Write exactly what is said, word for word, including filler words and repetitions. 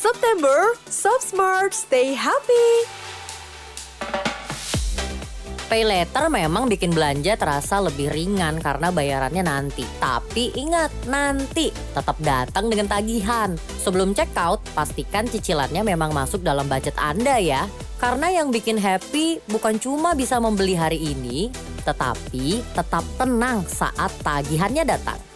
September, Shop Smart, stay happy! Pay later memang bikin belanja terasa lebih ringan karena bayarannya nanti. Tapi ingat, nanti tetap datang dengan tagihan. Sebelum check out, pastikan cicilannya memang masuk dalam budget Anda ya. Karena yang bikin happy bukan cuma bisa membeli hari ini, tetapi tetap tenang saat tagihannya datang.